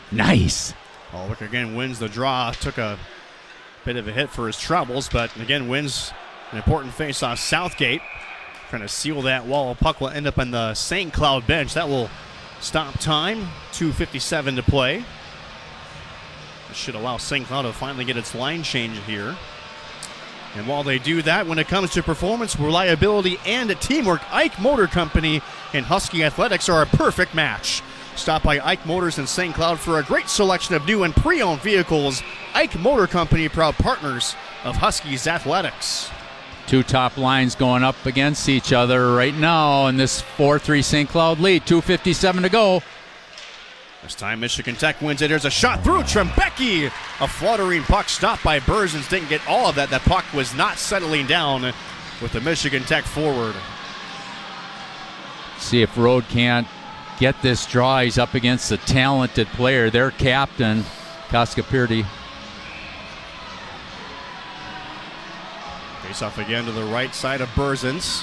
Nice. Ulrich again wins the draw. Took a bit of a hit for his troubles, but again wins an important face-off. Southgate trying to seal that wall. Puck will end up on the St. Cloud bench. That will stop time. 2:57 to play. This should allow St. Cloud to finally get its line change here. And while they do that, when it comes to performance, reliability, and teamwork, Ike Motor Company and Husky Athletics are a perfect match. Stop by Ike Motors in St. Cloud for a great selection of new and pre-owned vehicles. Ike Motor Company, proud partners of Huskies Athletics. Two top lines going up against each other right now in this 4-3 St. Cloud lead. 2:57 to go. This time Michigan Tech wins it. There's a shot through. Trembecki. A fluttering puck stopped by Berzins. Didn't get all of that. That puck was not settling down with the Michigan Tech forward. See if Rode can't get this draw. He's up against a talented player. Their captain, Kaskapirti. Face off again to the right side of Berzins.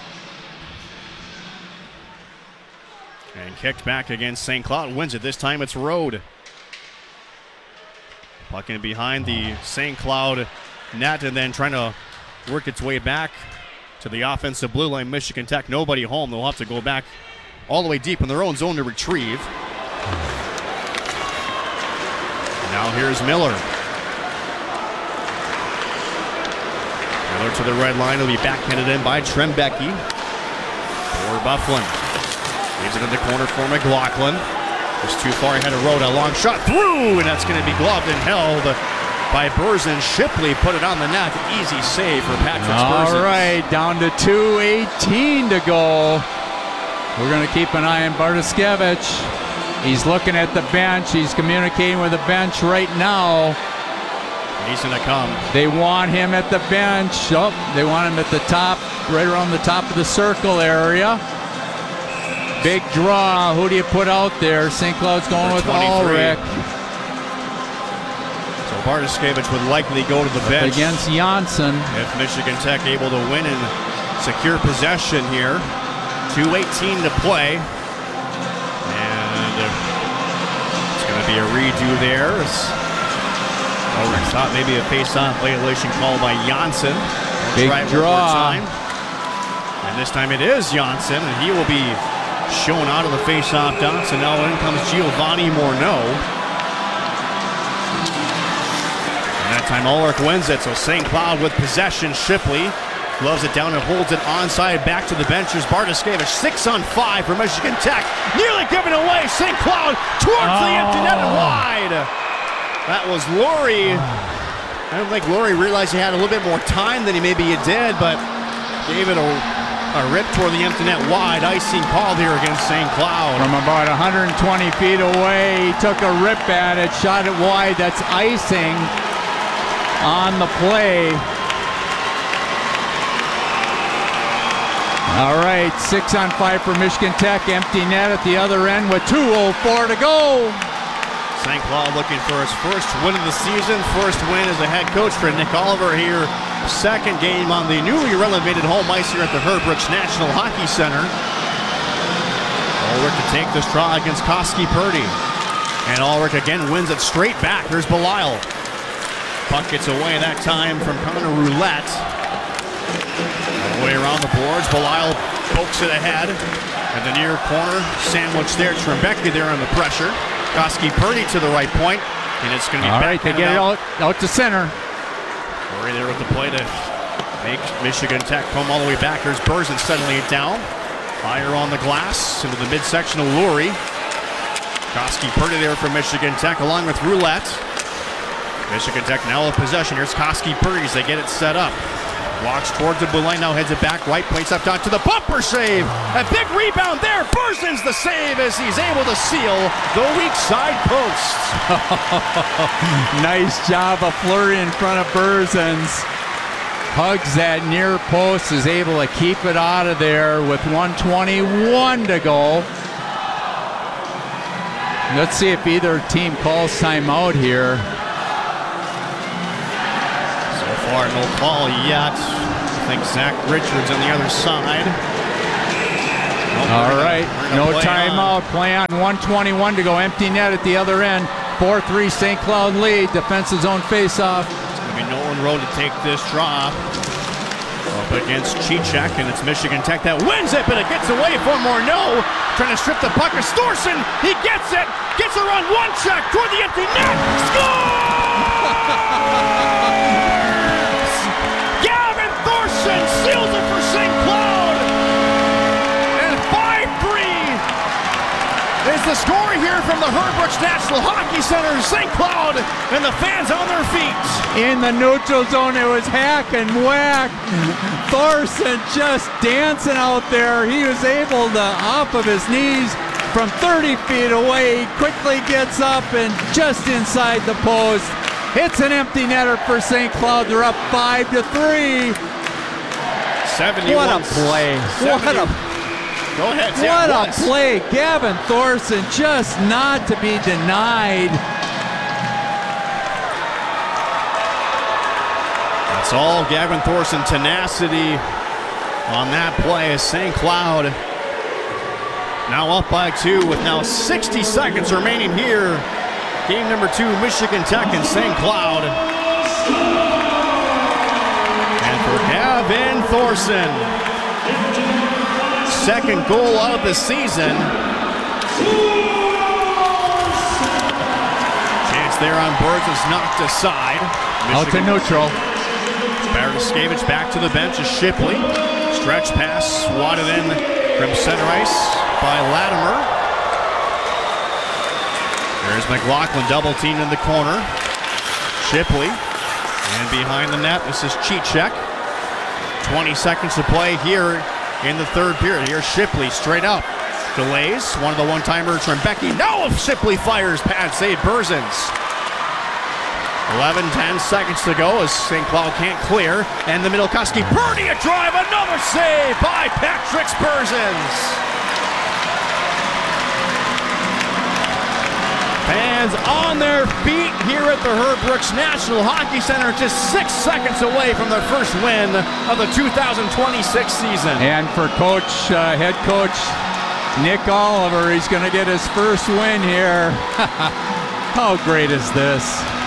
And kicked back against St. Cloud. Wins it. This time it's Rode. Puck in behind the St. Cloud net and then trying to work its way back to the offensive blue line. Michigan Tech, nobody home. They'll have to go back all the way deep in their own zone to retrieve. Now here's Miller. Miller to the red line. Will be backhanded in by Trembecki. For Bufflin. Leaves it in the corner for McLaughlin. Just too far ahead of Rode. A long shot through, and that's going to be gloved and held by Berzins. Shipley put it on the net. Easy save for Patrick Berzins. All right, down to 2:18 to go. We're going to keep an eye on Bartoskevich. He's looking at the bench. He's communicating with the bench right now. He's going to come. They want him at the bench. Oh, they want him at the top, right around the top of the circle area. Big draw. Who do you put out there? St. Cloud's going with Ulrich. So Bartoskevich would likely go to the bench against Janssen. If Michigan Tech able to win and secure possession here. 2:18 to play. And it's going to be a redo there. Ulrich thought maybe a face-off violation called by Janssen. Big draw. And this time it is Janssen, and he will be shown out of the face-off dots, and now in comes Giovanni Morneau. And that time Ulrich wins it, so St. Cloud with possession. Shipley gloves it down and holds it onside. Back to the benches. Bartoskevich 6-on-5 for Michigan Tech. Nearly given away. St. Cloud towards the empty net and wide. That was Laurie. I don't think Laurie realized he had a little bit more time than he maybe did, but gave it a rip toward the empty net wide. Icing called here against St. Cloud. From about 120 feet away, he took a rip at it, shot it wide. That's icing on the play. All right, 6-on-5 for Michigan Tech. Empty net at the other end with 2:04 to go. St. Cloud looking for his first win of the season. First win as a head coach for Nick Oliver here. Second game on the newly renovated home ice here at the Herb Brooks National Hockey Center. Ulrich to take this draw against Kaskapirti. And Ulrich again wins it straight back. Here's Belisle. Puck gets away that time from Connor Roulette. All the way around the boards. Belisle pokes it ahead. At the near corner, sandwich there. Trembecki there on the pressure. Kaskapirti to the right point, and it's going to be all right. They get it out to center. Laurie there with the play to make Michigan Tech come all the way back. Here's Berzins settling it down. Fire on the glass into the midsection of Laurie. Kaskapirti there for Michigan Tech along with Roulette. Michigan Tech now with possession. Here's Kaskapirti as they get it set up. Walks towards the blue line, now heads it back right, plates up top to the bumper save. A big rebound there. Berzins the save as he's able to seal the weak side post. Nice job of Fleury in front of Berzins. Hugs that near post, is able to keep it out of there with 1:21 to go. Let's see if either team calls timeout here. No call yet. I think Zach Richards on the other side. All right. We're No timeout. Play on 1:21 to go. Empty net at the other end. 4-3 St. Cloud lead. Defensive zone faceoff. It's going to be Nolan Rowe to take this draw up against Chichek, and it's Michigan Tech that wins it, but it gets away for Morneau. Trying to strip the puck. It's Thorson. He gets it. Gets it around one check toward the empty net. Scores! Gavin Thorson seals it for St. Cloud. And 5-3 is the score here from the Herb Brooks National Hockey Center. St. Cloud and the fans on their feet. In the neutral zone, it was hack and whack. Thorson just dancing out there. He was able to, off of his knees from 30 feet away, he quickly gets up and just inside the post. It's an empty netter for St. Cloud. They're up 5-3. 71. What a play. 70. Go ahead, Tim. What a play. Gavin Thorson just not to be denied. That's all Gavin Thorson tenacity on that play as St. Cloud now up by 2 with now 60 seconds remaining here. Game number 2, Michigan Tech and St. Cloud. And for Gavin Thorson, second goal of the season. Chance there on Birds is knocked aside. Out to neutral. Bartoskevich back to the bench as Shipley. Stretch pass swatted in from center ice by Latimer. There's McLaughlin double teamed in the corner. Shipley. And behind the net, this is Chichek. 20 seconds to play here in the third period. Here's Shipley straight up. Delays. One of the one-timers from Becky. Now Shipley fires. Pad save Berzins. 11-10 seconds to go as St. Cloud can't clear. And the Middlekoski Purdy a drive. Another save by Patrick Berzins. Fans on their feet here at the Herb Brooks National Hockey Center, just 6 seconds away from their first win of the 2026 season. And for head coach Nick Oliver, he's going to get his first win here. How great is this?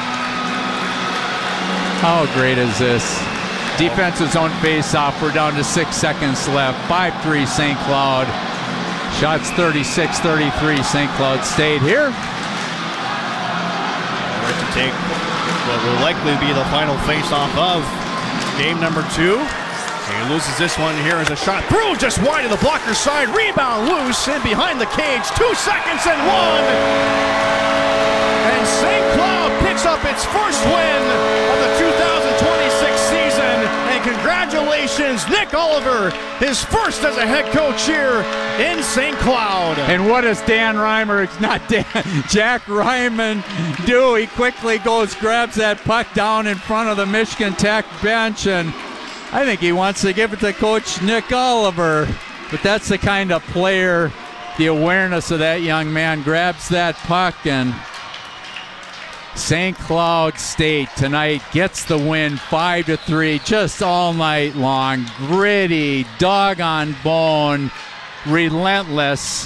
How great is this? Defensive zone face-off. We're down to 6 seconds left. 5-3 St. Cloud. Shots 36-33. St. Cloud stayed here. To take what will likely be the final face-off of game number 2. He loses this one here as a shot through just wide of the blocker side. Rebound loose and behind the cage. 2 seconds and 1. And St. Cloud picks up its first win of the 2026 season. And congratulations, Nick Oliver, his first as a head coach here in St. Cloud. And what does Jack Ryman do? He quickly grabs that puck down in front of the Michigan Tech bench, and I think he wants to give it to Coach Nick Oliver. But that's the kind of player, the awareness of that young man, grabs that puck, and St. Cloud State tonight gets the win 5-3, just all night long. Gritty, dog on bone, relentless.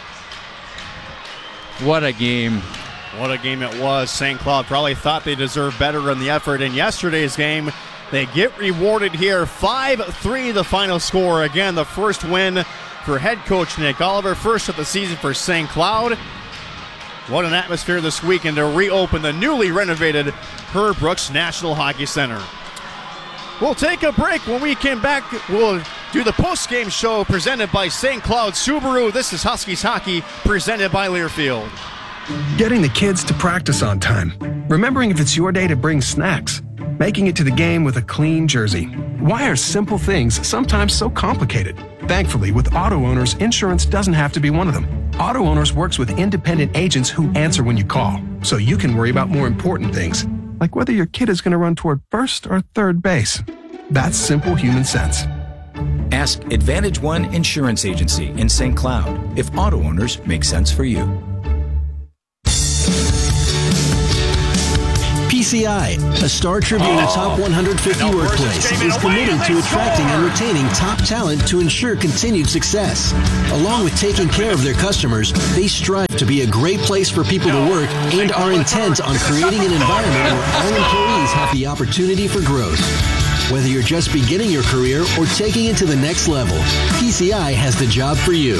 What a game. What a game it was. St. Cloud probably thought they deserved better in the effort in yesterday's game. They get rewarded here. 5-3 the final score. Again, the first win for head coach Nick Oliver. First of the season for St. Cloud. What an atmosphere this weekend to reopen the newly renovated Herb Brooks National Hockey Center. We'll take a break. When we come back, we'll do the post-game show presented by St. Cloud Subaru. This is Huskies Hockey presented by Learfield. Getting the kids to practice on time. Remembering if it's your day to bring snacks. Making it to the game with a clean jersey. Why are simple things sometimes so complicated? Thankfully, with Auto Owners, insurance doesn't have to be one of them. Auto Owners works with independent agents who answer when you call, so you can worry about more important things, like whether your kid is going to run toward first or third base. That's simple human sense. Ask Advantage One Insurance Agency in St. Cloud if Auto Owners make sense for you. TCI, a Star Tribune Top 150 workplace, is committed to attracting and retaining top talent to ensure continued success. Along with taking care of their customers, they strive to be a great place for people to work and are intent on creating an environment where all employees have the opportunity for growth. Whether you're just beginning your career or taking it to the next level, TCI has the job for you.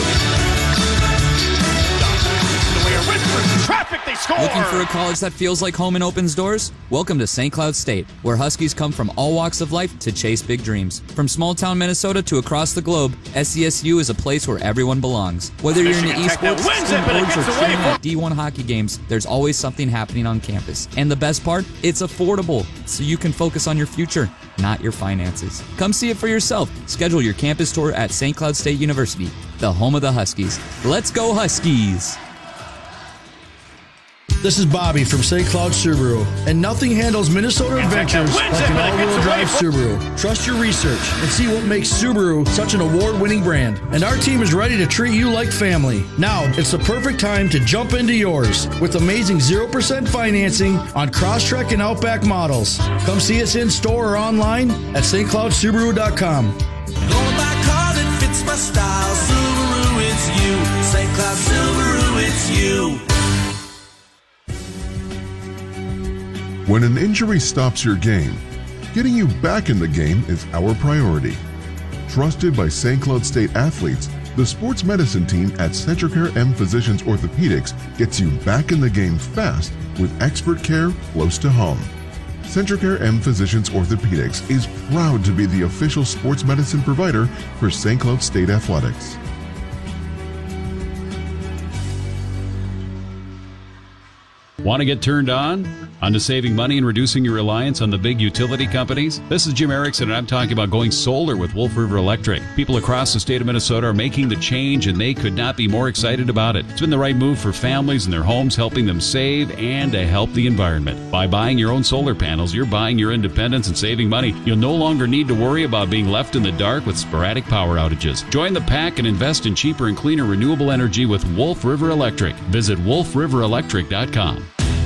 Traffic, they score! Looking for a college that feels like home and opens doors? Welcome to St. Cloud State, where Huskies come from all walks of life to chase big dreams. From small-town Minnesota to across the globe, SCSU is a place where everyone belongs. Whether you're into esports, student boards, or cheering at D1 hockey games, there's always something happening on campus. And the best part? It's affordable, so you can focus on your future, not your finances. Come see it for yourself. Schedule your campus tour at St. Cloud State University, the home of the Huskies. Let's go Huskies! This is Bobby from St. Cloud Subaru, and nothing handles Minnesota adventures like an all-wheel drive Subaru. Trust your research and see what makes Subaru such an award-winning brand. And our team is ready to treat you like family. Now, it's the perfect time to jump into yours with amazing 0% financing on Crosstrek and Outback models. Come see us in store or online at stcloudsubaru.com. Going by cars, it fits my style. Subaru, it's you. St. Cloud Subaru, it's you. When an injury stops your game, getting you back in the game is our priority. Trusted by St. Cloud State athletes, the sports medicine team at Centricare M Physicians Orthopedics gets you back in the game fast with expert care close to home. Centricare M Physicians Orthopedics is proud to be the official sports medicine provider for St. Cloud State Athletics. Want to get turned on to saving money and reducing your reliance on the big utility companies? This is Jim Erickson, and I'm talking about going solar with Wolf River Electric. People across the state of Minnesota are making the change, and they could not be more excited about it. It's been the right move for families and their homes, helping them save and to help the environment. By buying your own solar panels, you're buying your independence and saving money. You'll no longer need to worry about being left in the dark with sporadic power outages. Join the pack and invest in cheaper and cleaner renewable energy with Wolf River Electric. Visit wolfriverelectric.com.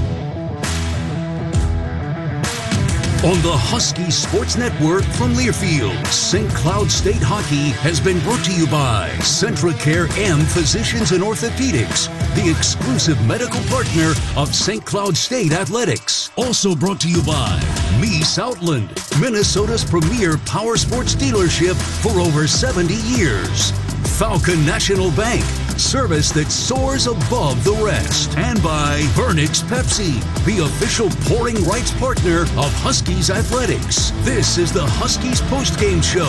On the Husky Sports Network from Learfield, St. Cloud State Hockey has been brought to you by Centricare M Physicians and Orthopedics, the exclusive medical partner of St. Cloud State Athletics. Also brought to you by Mies Outland, Minnesota's premier power sports dealership for over 70 years. Falcon National Bank, service that soars above the rest. And by Burnix Pepsi, the official pouring rights partner of Huskies Athletics. This is the Huskies postgame show.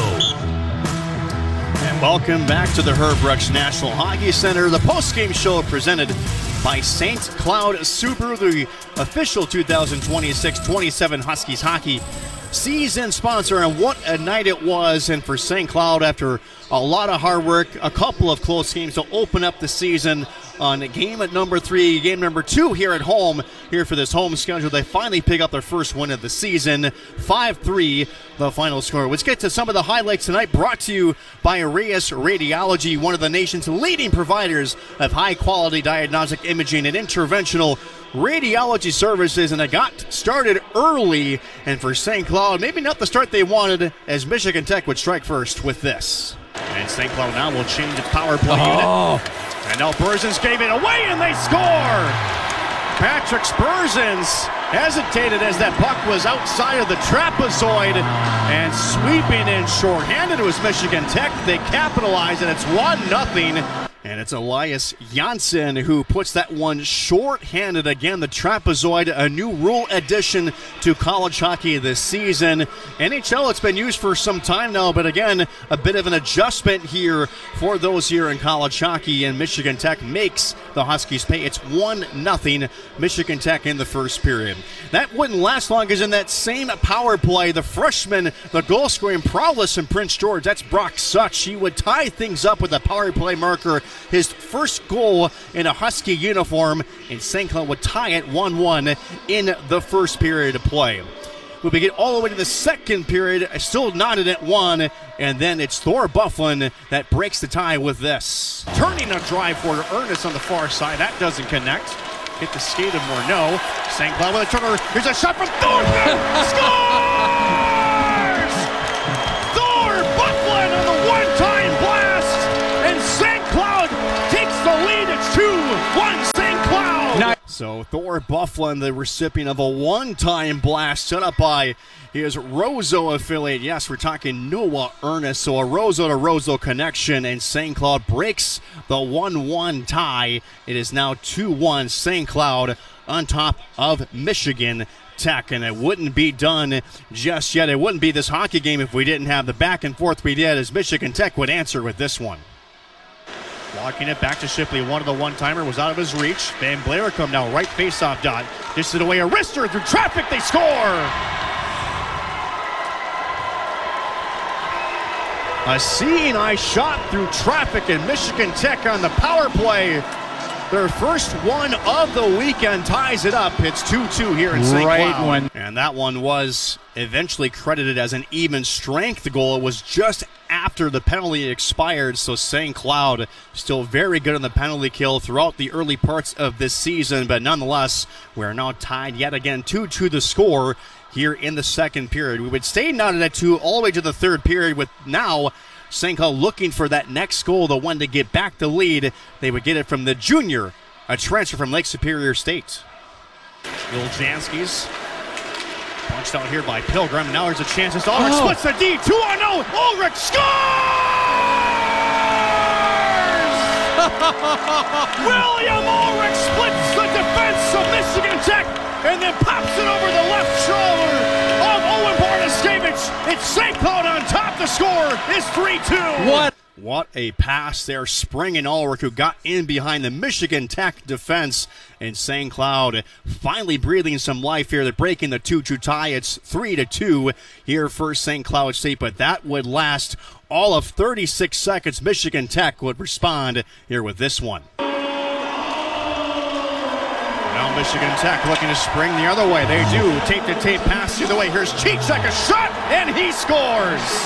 And welcome back to the Herb Brooks National Hockey Center. The postgame show presented by St. Cloud Subaru, the official 2026-27 Huskies hockey season sponsor. And what a night it was. And for St. Cloud, after a lot of hard work, a couple of close games to open up the season on game at number 3, game number 2 here at home, here for this home schedule. They finally pick up their first win of the season, 5-3 the final score. Let's get to some of the highlights tonight, brought to you by Arias Radiology, one of the nation's leading providers of high-quality diagnostic imaging and interventional radiology services, and it got started early. And for St. Cloud, maybe not the start they wanted, as Michigan Tech would strike first with this. And St. Cloud now will change its power play unit. And now Spurzins gave it away, and they score! Patrick Spurzins hesitated as that puck was outside of the trapezoid, and sweeping in shorthanded was Michigan Tech. They capitalize, and it's 1-0. And it's Elias Janssen who puts that one short-handed. Again, the trapezoid, a new rule addition to college hockey this season. NHL, it's been used for some time now, but again, a bit of an adjustment here for those here in college hockey, and Michigan Tech makes the Huskies pay. It's 1-0 Michigan Tech in the first period. That wouldn't last long, because in that same power play, the freshman, the goal-scoring prowess in Prince George, that's Brock Such. He would tie things up with a power play marker. His first goal in a Husky uniform, and St. Cloud would tie it 1-1 in the first period of play. We'll get all the way to the second period, still knotted at 1, and then it's Thor Bufflin that breaks the tie with this. Turning a drive for Ernest on the far side, that doesn't connect. hit the skate of Morneau. St. Cloud with a turnover. Here's a shot from Thornton. Scores! Thor Buckland on the one-time blast, and St. Cloud takes the lead. It's 2-1 St. Cloud. Nice. So Thor Bufflin, the recipient of a one-time blast set up by his Roseau affiliate. Yes, we're talking Noah Ernest. So a Roseau to Roseau connection, and St. Cloud breaks the 1-1 tie. It is now 2-1 St. Cloud on top of Michigan Tech, and it wouldn't be done just yet. It wouldn't be this hockey game if we didn't have the back and forth we did, as Michigan Tech would answer with this one. Walking it back to Shipley. One of the one-timer was out of his reach. Van Blaricum now right face-off dot. Dishes it away. A wrister through traffic. They score! A seeing-eye shot through traffic, and Michigan Tech on the power play. Their first one of the weekend ties it up. It's 2-2 here in St. Cloud. And that one was eventually credited as an even strength goal. It was just after the penalty expired, so St. Cloud still very good on the penalty kill throughout the early parts of this season, but nonetheless, we're now tied yet again 2-2 the score here in the second period. We would stay knotted at 2 all the way to the third period, with now St. Cloud looking for that next goal, the one to get back the lead. They would get it from the junior, a transfer from Lake Superior State. Iljanski's punched out here by Pilgrim. Now there's a chance as Ulrich splits the D. 2-0. Ulrich scores! William Ulrich splits the defense of Michigan Tech and then pops it over the left shoulder of Owen Bartoszewicz. It's St. Cloud on top. The score is 3-2. What a pass there. Spring and Ulrich, who got in behind the Michigan Tech defense. And St. Cloud finally breathing some life here. They're breaking the 2-2 tie. It's 3-2 here for St. Cloud State. But that would last all of 36 seconds. Michigan Tech would respond here with this one. Now Michigan Tech looking to spring the other way. They do. Tape-to-tape pass the other way. Here's Cicek, a shot, and he scores!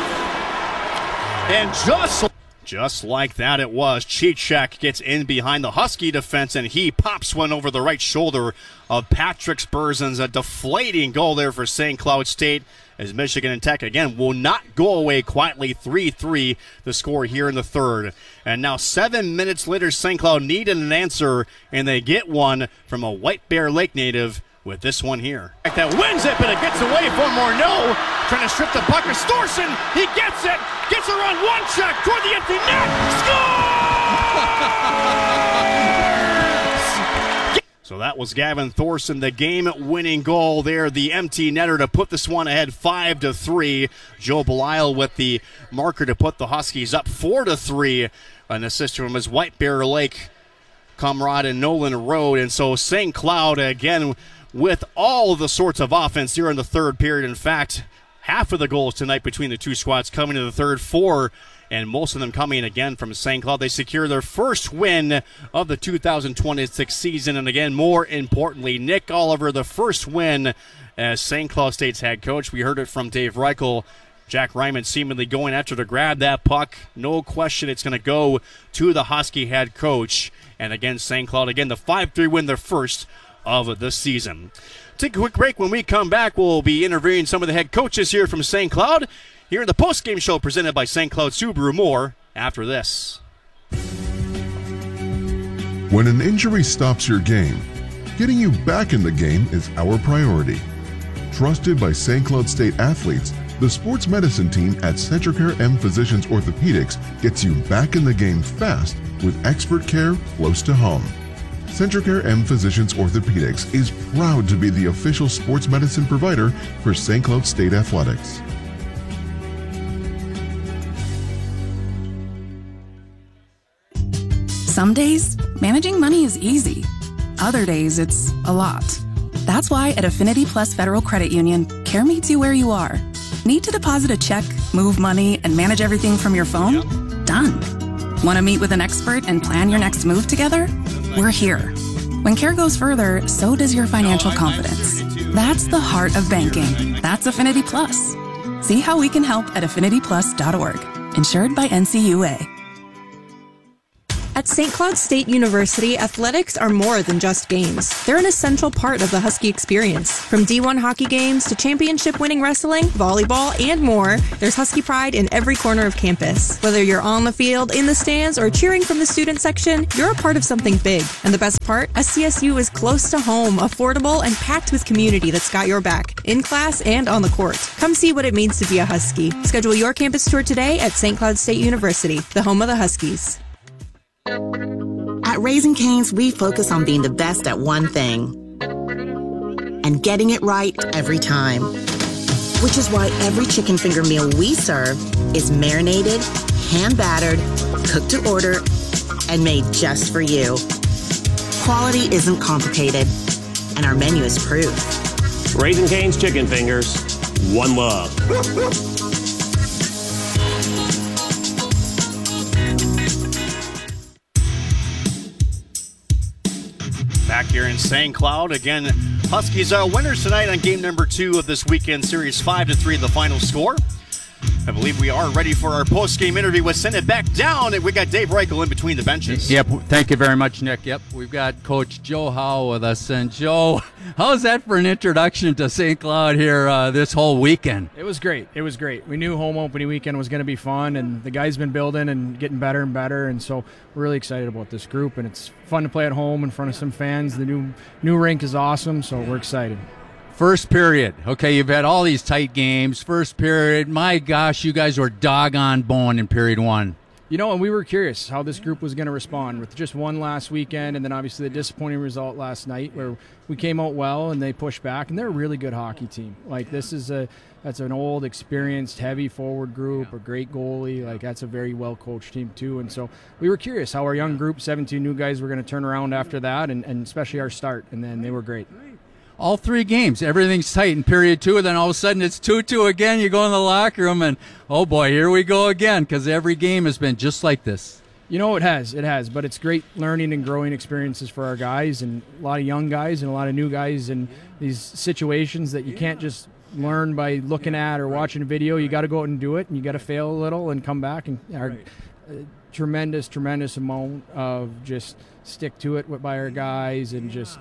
And just like that it was, Cicek gets in behind the Husky defense, and he pops one over the right shoulder of Patrick Spurzens. A deflating goal there for St. Cloud State, as Michigan Tech, again, will not go away quietly. 3-3 the score here in the third. And now 7 minutes later, St. Cloud needed an answer, and they get one from a White Bear Lake native with this one here. That wins it, but it gets away from Morneau. Trying to strip the puck. Thorson, he gets it. Gets around one check toward the empty net. Scores! So that was Gavin Thorson, the game-winning goal there. The empty netter to put this one ahead 5-3. Joe Belisle with the marker to put the Huskies up 4-3. An assist from his White Bear Lake comrade in Nolan Road. And so St. Cloud, again, with all of the sorts of offense here in the third period. In fact, half of the goals tonight between the two squads coming to the third, 4, and most of them coming again from St. Cloud. They secure their first win of the 2026 season, and again, more importantly, Nick Oliver, the first win as St. Cloud State's head coach. We heard it from Dave Reichel. Jack Ryman seemingly going after to grab that puck. No question it's going to go to the Husky head coach. And again, St. Cloud, again, the 5-3 win, their first of the season. Take a quick break. When we come back, we'll be interviewing some of the head coaches here from St. Cloud here in the postgame show presented by St. Cloud Subaru. More after this. When an injury stops your game, getting you back in the game is our priority. Trusted by St. Cloud State athletes, the sports medicine team at Centricare M Physicians Orthopedics gets you back in the game fast with expert care close to home. Centricare M Physicians Orthopedics is proud to be the official sports medicine provider for St. Cloud State Athletics. Some days, managing money is easy. Other days, it's a lot. That's why at Affinity Plus Federal Credit Union, care meets you where you are. Need to deposit a check, move money, and manage everything from your phone? Done. Want to meet with an expert and plan your next move together? We're here. When care goes further, so does your financial confidence. That's the heart of banking. That's Affinity Plus. See how we can help at affinityplus.org. Insured by NCUA. At St. Cloud State University, athletics are more than just games. They're an essential part of the Husky experience. From D1 hockey games to championship-winning wrestling, volleyball, and more, there's Husky pride in every corner of campus. Whether you're on the field, in the stands, or cheering from the student section, you're a part of something big. And the best part? SCSU is close to home, affordable, and packed with community that's got your back, in class and on the court. Come see what it means to be a Husky. Schedule your campus tour today at St. Cloud State University, the home of the Huskies. At Raising Cane's, we focus on being the best at one thing and getting it right every time. Which is why every chicken finger meal we serve is marinated, hand-battered, cooked to order, and made just for you. Quality isn't complicated, and our menu is proof. Raising Cane's Chicken Fingers, one love. Back here in St. Cloud, again, Huskies are winners tonight on game number 2 of this weekend series, 5-3 the final score. I believe we are ready for our post-game interview. We'll send it back down, and we got Dave Reichel in between the benches. Yep, thank you very much, Nick. Yep, we've got Coach Joe Howe with us. And Joe, how's that for an introduction to St. Cloud here this whole weekend? It was great. It was great. We knew home opening weekend was going to be fun, and the guys been building and getting better and better, and so we're really excited about this group, and it's fun to play at home in front of some fans. The new rink is awesome, so we're excited. First period. Okay, you've had all these tight games. First period, my gosh, you guys were doggone bone in period 1. You know, and we were curious how this group was going to respond with just one last weekend, and then obviously the disappointing result last night where we came out well and they pushed back, and they're a really good hockey team. Like, that's an old, experienced, heavy forward group, a great goalie. Like, that's a very well-coached team too, and so we were curious how our young group, 17 new guys, were going to turn around after that, and especially our start, and then they were great. All 3 games, everything's tight in period 2, and then all of a sudden it's 2-2 again. You go in the locker room, and oh boy, here we go again, because every game has been just like this. You know, it has, but it's great learning and growing experiences for our guys, and a lot of young guys and a lot of new guys in these situations that you can't just learn by looking at or watching a video. You got to go out and do it, and you got to fail a little and come back. And our tremendous amount of just stick to it by our guys, and just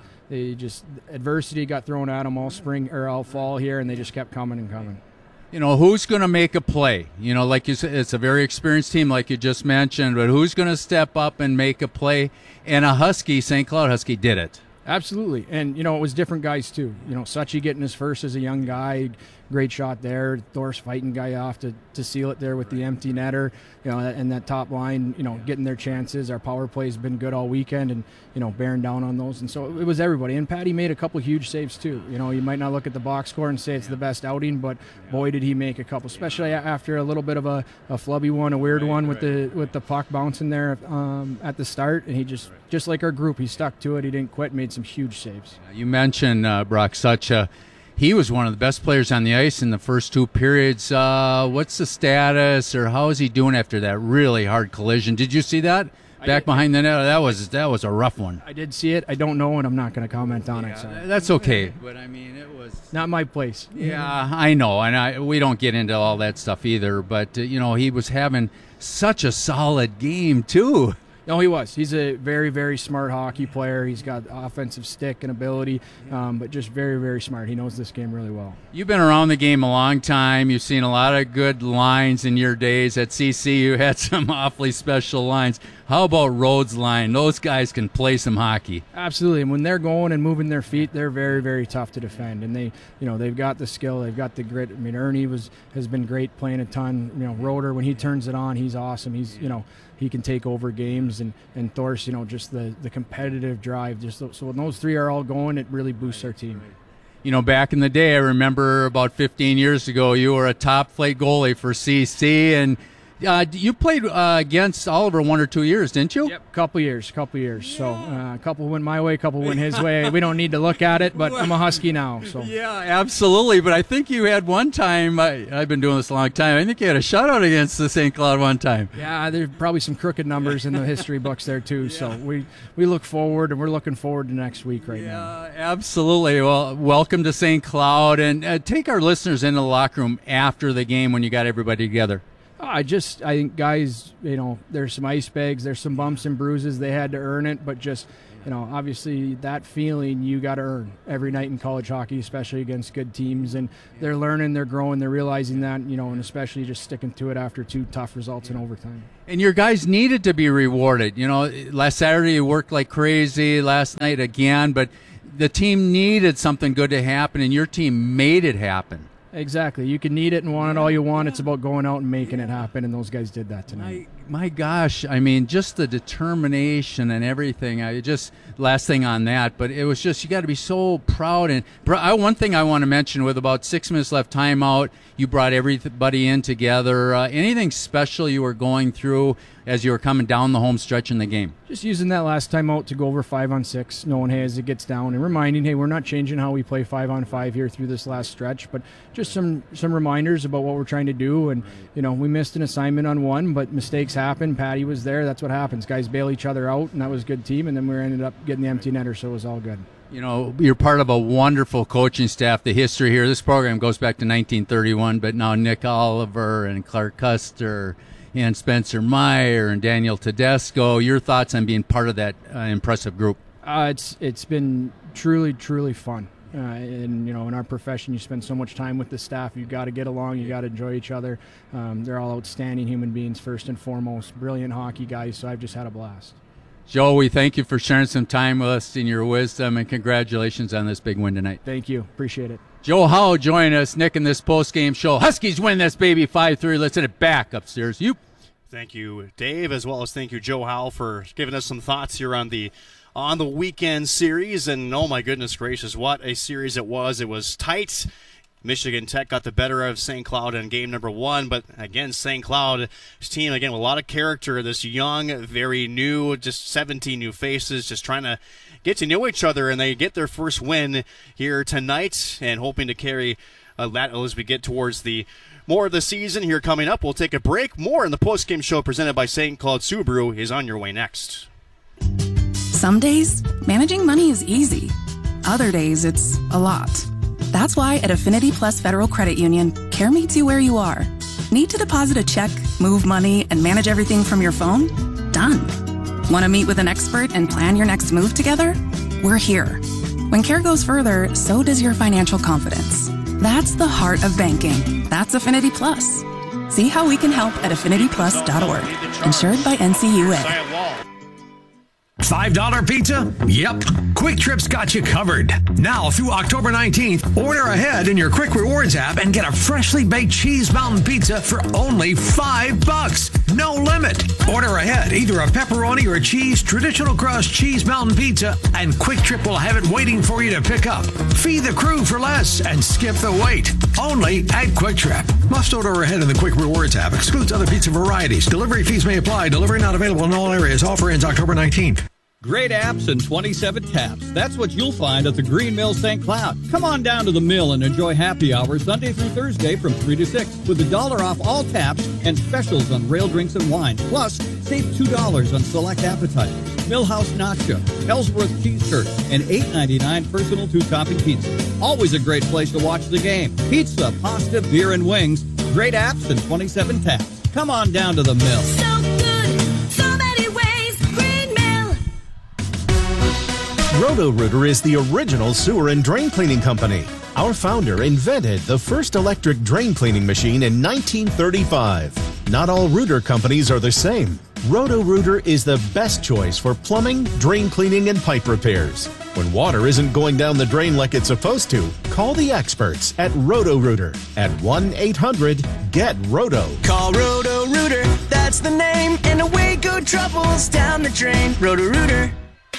adversity got thrown at them all spring or all fall here, and they just kept coming and coming. You know, who's going to make a play? You know, like you said, it's a very experienced team, like you just mentioned, but who's going to step up and make a play? And a Husky, St. Cloud Husky, did it. Absolutely. And, you know, it was different guys, too. You know, Suchi getting his first as a young guy, great shot there. Thor's fighting guy off to seal it there with the empty netter, you know, and that top line, you know, getting their chances. Our power play has been good all weekend and, you know, bearing down on those. And so it was everybody. And Patty made a couple huge saves, too. You know, you might not look at the box score and say it's the best outing, but boy, did he make a couple, especially after a little bit of a flubby one, a weird one with the puck bouncing there at the start. And he just like our group, he stuck to it. He didn't quit, made some huge saves. You mentioned Brock Such. He was one of the best players on the ice in the first 2 periods. What's the status, or how is he doing after that really hard collision? Did you see that? Back behind the net, that was a rough one. I did see it. I don't know, and I'm not going to comment on it. So. That's okay. But I mean, it was not my place. Yeah, I know, and we don't get into all that stuff either. But you know, he was having such a solid game too. No, he was. He's a very, very smart hockey player. He's got offensive stick and ability, but just very, very smart. He knows this game really well. You've been around the game a long time. You've seen a lot of good lines in your days. At CC, you had some awfully special lines. How about Rhodes' line? Those guys can play some hockey. Absolutely. And when they're going and moving their feet, they're very, very tough to defend. And they've got the skill. They've got the grit. I mean, Ernie has been great playing a ton. You know, Roeder, when he turns it on, he's awesome. He can take over games, and Thor's, you know, just the competitive drive. So when those 3 are all going, it really boosts our team. You know, back in the day, I remember about 15 years ago, you were a top flight goalie for CC, and you played against Oliver 1 or 2 years, didn't you? Yep, couple years. So a couple went my way, a couple went his way. We don't need to look at it, but I'm a Husky now. So yeah, absolutely. But I think you had one time. I've been doing this a long time. I think you had a shutout against the St. Cloud one time. Yeah, there's probably some crooked numbers in the history books there too. Yeah. So we look forward, and we're looking forward to next week now. Yeah, absolutely. Well, welcome to St. Cloud, and take our listeners into the locker room after the game when you got everybody together. I think guys, there's some ice bags, there's some bumps and bruises. They had to earn it, but just, obviously that feeling you got to earn every night in college hockey, especially against good teams. And they're learning, they're growing, they're realizing that, and especially just sticking to it after 2 tough results in overtime. And your guys needed to be rewarded. Last Saturday you worked like crazy, last night again, but the team needed something good to happen, and your team made it happen. Exactly. You can need it and want it all you want. It's about going out and making it happen, and those guys did that tonight. My gosh, just the determination and everything. Last thing on that, but it was just, you got to be so proud. And one thing I want to mention, with about 6 minutes left timeout, you brought everybody in together. Anything special you were going through as you were coming down the home stretch in the game? Just using that last timeout to go over 5-on-6, knowing, hey, as it gets down, and reminding, hey, we're not changing how we play 5-on-5 here through this last stretch, but just some reminders about what we're trying to do. And, we missed an assignment on one, but mistakes happen. Patty was there. That's what happens. Guys bail each other out, and that was a good team, and then we ended up getting the empty netter, so it was all good. You're part of a wonderful coaching staff. The history here, this program goes back to 1931, but now Nick Oliver and Clark Custer and Spencer Meyer and Daniel Tedesco. Your thoughts on being part of that impressive group? It's been truly, truly fun. And, in our profession, you spend so much time with the staff. You've got to get along. You got to enjoy each other. They're all outstanding human beings, first and foremost. Brilliant hockey guys, so I've just had a blast. Joe, we thank you for sharing some time with us and your wisdom, and congratulations on this big win tonight. Thank you. Appreciate it. Joe Howe joining us, Nick, in this post-game show. Huskies win this baby 5-3. Let's hit it back upstairs. Thank you, Dave, as well as thank you, Joe Howe, for giving us some thoughts here on the weekend series. And oh my goodness gracious, what a series it was. It was tight. Michigan Tech got the better of St. Cloud in game number 1, but again, St. Cloud's team, again, with a lot of character, this young, very new, just 17 new faces, just trying to get to know each other, and they get their first win here tonight, and hoping to carry that as we get towards the more of the season here coming up. We'll take a break. More in the post-game show presented by St. Cloud Subaru is on your way next. Some days, managing money is easy. Other days, it's a lot. That's why at Affinity Plus Federal Credit Union, care meets you where you are. Need to deposit a check, move money, and manage everything from your phone? Done. Want to meet with an expert and plan your next move together? We're here. When care goes further, so does your financial confidence. That's the heart of banking. That's Affinity Plus. See how we can help at affinityplus.org. Insured by NCUA. $5 pizza? Yep. Quick Trip's got you covered. Now through October 19th, order ahead in your Quick Rewards app and get a freshly baked cheese mountain pizza for only $5. No limit. Order ahead either a pepperoni or a cheese traditional crust cheese mountain pizza, and Quick Trip will have it waiting for you to pick up. Feed the crew for less and skip the wait. Only at Quick Trip. Must order ahead in the Quick Rewards app. Excludes other pizza varieties. Delivery fees may apply. Delivery not available in all areas. Offer ends October 19th. Great apps and 27 taps. That's what you'll find at the Green Mill St. Cloud. Come on down to the mill and enjoy happy hour Sunday through Thursday from 3 to 6 with $1 off all taps and specials on rail drinks and wine. Plus, save $2 on select appetizers, Millhouse Nacho, Ellsworth Cheese Curd, and $8.99 personal 2-topping pizza. Always a great place to watch the game. Pizza, pasta, beer, and wings. Great apps and 27 taps. Come on down to the mill. So good, so many ways. Green Mill. Roto-Rooter is the original sewer and drain cleaning company. Our founder invented the first electric drain cleaning machine in 1935. Not all rooter companies are the same. Roto-Rooter is the best choice for plumbing, drain cleaning, and pipe repairs. When water isn't going down the drain like it's supposed to, call the experts at Roto-Rooter at 1-800-GET-ROTO. Call Roto-Rooter, that's the name, and away go troubles down the drain. Roto-Rooter.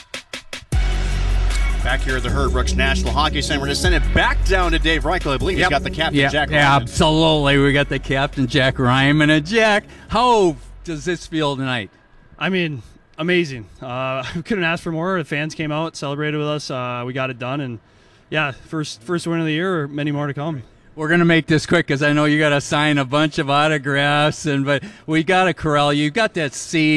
Back here at the Herb Brooks National Hockey Center, we're going to send it back down to Dave Reichel. I believe he's got the captain, Jack Ryman. Absolutely. We got the captain, Jack Ryman. And Jack, how does this feel tonight? I mean, amazing. We couldn't ask for more. The fans came out, celebrated with us. We got it done. And, yeah, first win of the year, many more to come. We're going to make this quick because I know you got to sign a bunch of autographs. But we got to corral you. You got that C.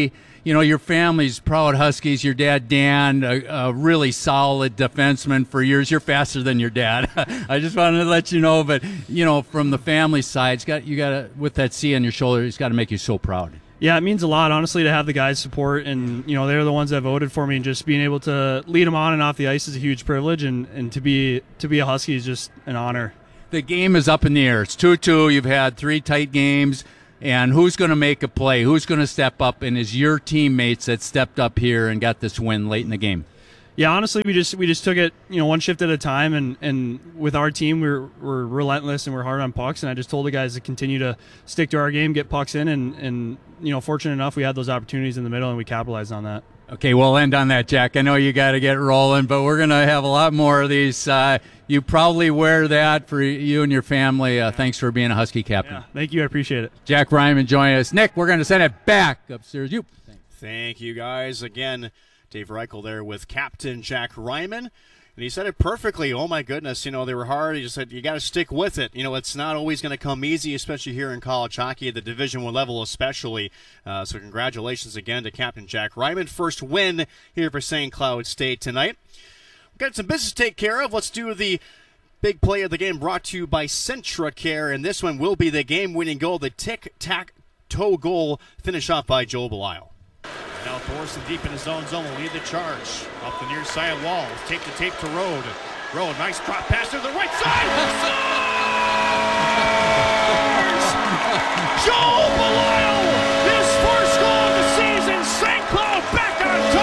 your family's proud Huskies. Your dad, Dan, a really solid defenseman for years. You're faster than your dad. I just wanted to let you know. But, from the family side, you got to, with that C on your shoulder, it's got to make you so proud. Yeah, it means a lot, honestly, to have the guys' support, and they're the ones that voted for me, and just being able to lead them on and off the ice is a huge privilege, and to be a Husky is just an honor. The game is up in the air. It's 2-2. You've had 3 tight games, and who's going to make a play? Who's going to step up? And is your teammates that stepped up here and got this win late in the game? Yeah, honestly, we just took it, one shift at a time, and with our team, we're relentless and we're hard on pucks. And I just told the guys to continue to stick to our game, get pucks in, and fortunate enough, we had those opportunities in the middle, and we capitalized on that. Okay, we'll end on that, Jack. I know you got to get rolling, but we're going to have a lot more of these. You probably wear that for you and your family. Thanks for being a Husky captain. Yeah, thank you. I appreciate it. Jack Ryman joining us. Nick, we're going to send it back upstairs. You. Thank you, guys. Again, Dave Reichel there with Captain Jack Ryman. And he said it perfectly. Oh, my goodness. They were hard. He just said, you got to stick with it. It's not always going to come easy, especially here in college hockey, at the Division I level especially. So congratulations again to Captain Jack Ryman. First win here for St. Cloud State tonight. We've got some business to take care of. Let's do the big play of the game brought to you by CentraCare. And this one will be the game-winning goal, the tic-tac-toe goal, finished off by Joe Belisle. Now Thorson deep in his own zone will lead the charge. Up the near side wall. Take the tape to Rode. Rode, nice drop pass to the right side. Scores! Joe Belisle, his first goal of the season. St. Cloud back on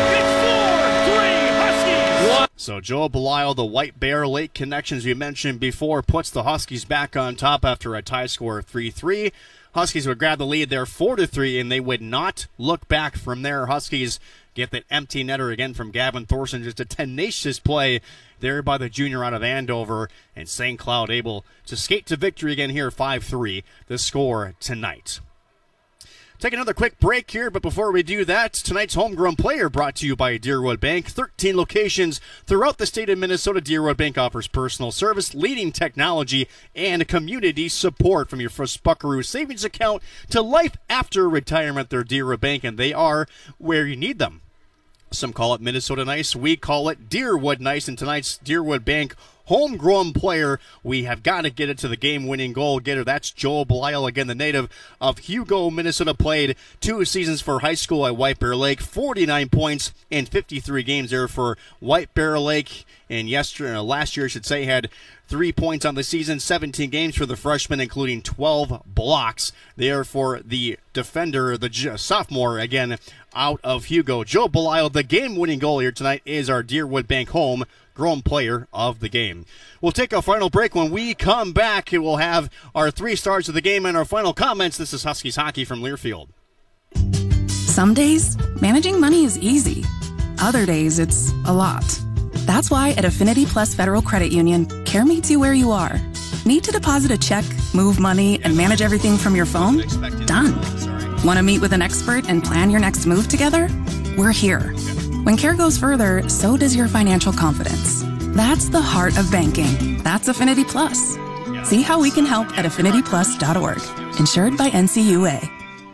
top. It's 4-3 Huskies. So Joe Belisle, the White Bear Lake connections we mentioned before, puts the Huskies back on top after a tie score of 3-3. Huskies would grab the lead there 4-3, and they would not look back from there. Huskies get that empty netter again from Gavin Thorson. Just a tenacious play there by the junior out of Andover, and St. Cloud able to skate to victory again here, 5-3, the score tonight. Take another quick break here, but before we do that, tonight's Homegrown Player brought to you by Deerwood Bank. 13 locations throughout the state of Minnesota. Deerwood Bank offers personal service, leading technology, and community support. From your first Buckaroo savings account to life after retirement, they're Deerwood Bank, and they are where you need them. Some call it Minnesota Nice. We call it Deerwood Nice, and tonight's Deerwood Bank Homegrown Player, we have got to get it to the game-winning goal getter. That's Joel Belisle, again, the native of Hugo, Minnesota. Played 2 seasons for high school at White Bear Lake, 49 points in 53 games there for White Bear Lake. And last year, I should say, had 3 points on the season, 17 games for the freshman, including 12 blocks there for the defender, the sophomore, again, out of Hugo. Joe Belisle, the game-winning goal here tonight, is our Deerwood Bank Homegrown Player of the game. We'll take a final break. When we come back, we'll have our 3 stars of the game and our final comments. This is Huskies Hockey from Learfield. Some days, managing money is easy. Other days, it's a lot. That's why at Affinity Plus Federal Credit Union, care meets you where you are. Need to deposit a check, move money, and manage everything from your phone? Done. Want to meet with an expert and plan your next move together? We're here. When care goes further, so does your financial confidence. That's the heart of banking. That's Affinity Plus. See how we can help at affinityplus.org. Insured by NCUA.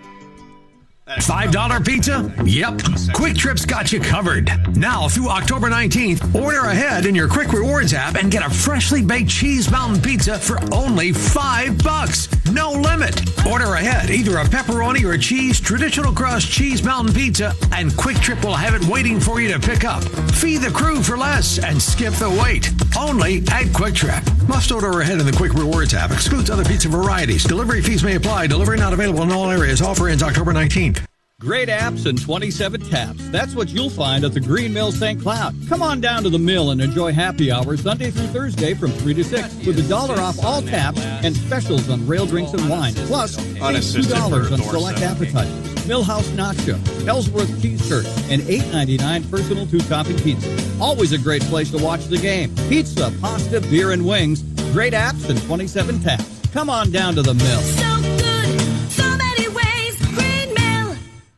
$5 pizza? Yep. Quick Trip's got you covered. Now through October 19th, order ahead in your Quick Rewards app and get a freshly baked Cheese Mountain Pizza for only $5. No limit. Order ahead, either a pepperoni or a cheese traditional crust Cheese Mountain Pizza, and Quick Trip will have it waiting for you to pick up. Feed the crew for less and skip the wait. Only at Quick Trip. Must order ahead in the Quick Rewards app. Excludes other pizza varieties. Delivery fees may apply. Delivery not available in all areas. Offer ends October 19th. Great apps and 27 taps. That's what you'll find at the Green Mill St. Cloud. Come on down to the mill and enjoy happy hour Sunday through Thursday from 3 to 6 with $1 off all taps and specials on rail drinks and wine. Plus, $2 on select appetizers. Millhouse Nacho, Ellsworth Cheese Curd, and $8.99 personal 2-topping pizza. Always a great place to watch the game. Pizza, pasta, beer, and wings. Great apps and 27 taps. Come on down to the mill. So good, so many ways, Green Mill.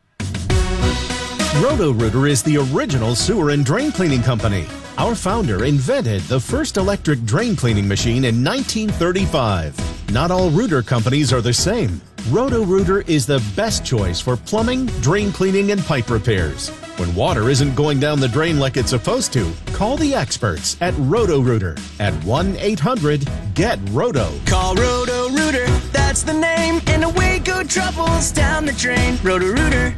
Roto-Rooter is the original sewer and drain cleaning company. Our founder invented the first electric drain cleaning machine in 1935. Not all Rooter companies are the same. Roto-Rooter is the best choice for plumbing, drain cleaning, and pipe repairs. When water isn't going down the drain like it's supposed to, call the experts at Roto-Rooter at 1-800-GET-ROTO. Call Roto-Rooter, that's the name, and away go troubles down the drain. Roto-Rooter.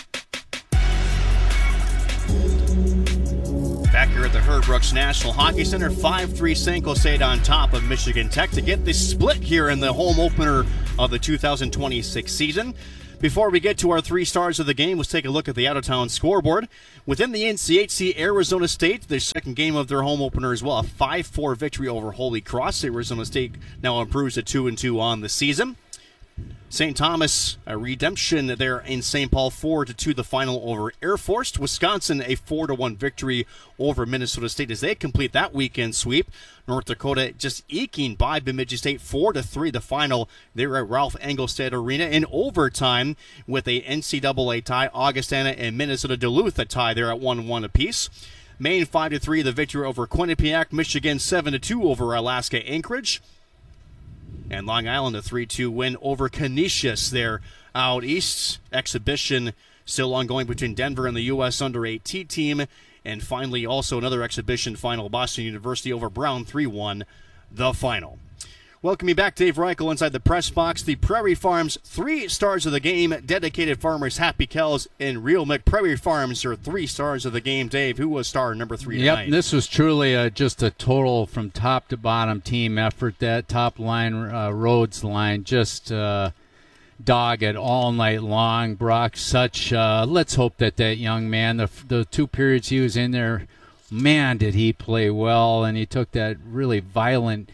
Back here at the Herb Brooks National Hockey Center, 5-3 St. Cloud State on top of Michigan Tech to get the split here in the home opener of the 2026 season. Before we get to our 3 stars of the game, let's take a look at the out-of-town scoreboard. Within the NCHC, Arizona State, their second game of their home opener as well, a 5-4 victory over Holy Cross. Arizona State now improves to 2-2 on the season. St. Thomas, a redemption there in St. Paul, 4-2 the final over Air Force. Wisconsin, a 4-1 victory over Minnesota State as they complete that weekend sweep. North Dakota just eking by Bemidji State, 4-3 the final there at Ralph Engelstad Arena. In overtime with a NCAA tie, Augustana and Minnesota Duluth a tie there at 1-1 apiece. Maine 5-3 the victory over Quinnipiac. Michigan 7-2 over Alaska Anchorage. And Long Island, a 3-2 win over Canisius there out east. Exhibition still ongoing between Denver and the U.S. Under-18 team. And finally, also another exhibition final, Boston University over Brown, 3-1, the final. Welcome you back, Dave Reichel, inside the press box. The Prairie Farms 3 stars of the game. Dedicated farmers, Happy Cows and Real Milk. Prairie Farms are 3 stars of the game. Dave, who was star number 3 tonight? Yep, this was truly just a total from top to bottom team effort. That top line, Rhodes line, just dog it all night long. Brock Such, let's hope that young man, the 2 periods he was in there, man, did he play well. And he took that really violent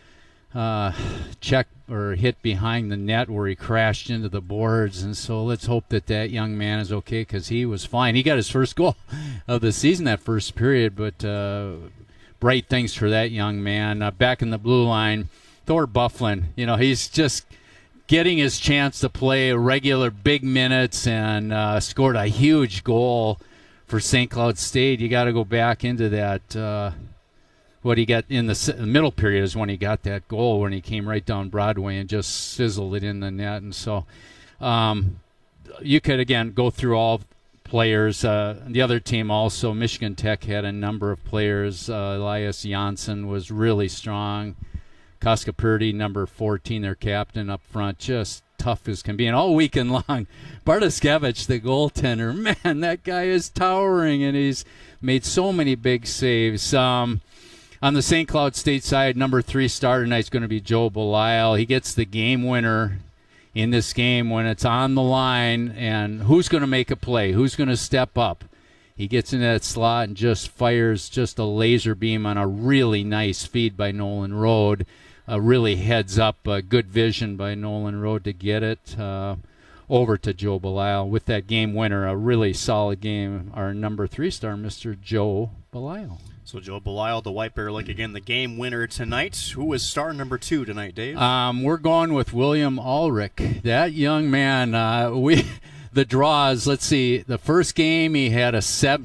check or hit behind the net where he crashed into the boards, and so let's hope that young man is okay because he was fine. He got his first goal of the season that first period, but bright things for that young man. Back in the blue line, Thor Bufflin, he's just getting his chance to play regular big minutes and scored a huge goal for St. Cloud State. You got to go back into that what he got in the middle period is when he got that goal when he came right down Broadway and just sizzled it in the net. And so you could, again, go through all players. The other team also, Michigan Tech, had a number of players. Elias Janssen was really strong. Koska-Purdy, number 14, their captain up front, just tough as can be. And all weekend long, Bartoskevich, the goaltender, man, that guy is towering, and he's made so many big saves. On the St. Cloud State side, number 3 star tonight is going to be Joe Belisle. He gets the game winner in this game when it's on the line, and who's going to make a play? Who's going to step up? He gets into that slot and just fires just a laser beam on a really nice feed by Nolan Road. Really heads up, good vision by Nolan Road to get it over to Joe Belisle with that game winner. A really solid game. Our number 3 star, Mr. Joe Belisle. So Joe Belisle, the White Bear, like again, the game winner tonight. Who was star number 2 tonight, Dave? We're going with William Ulrich. That young man, the draws, let's see, the first game he had